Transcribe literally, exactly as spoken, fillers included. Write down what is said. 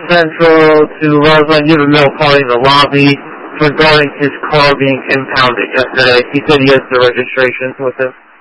Central to Roseland Unit Mill calling the lobby regarding his car being impounded yesterday. He said he has the registrations with him.